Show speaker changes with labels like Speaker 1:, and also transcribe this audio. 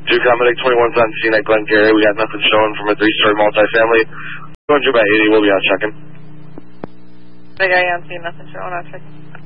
Speaker 1: Duke Dominic 21's on scene at Glengarry. We got nothing showing from a 3-story multifamily. Going to by 80, we'll be out checking.
Speaker 2: Big area on scene, nothing showing, out checking.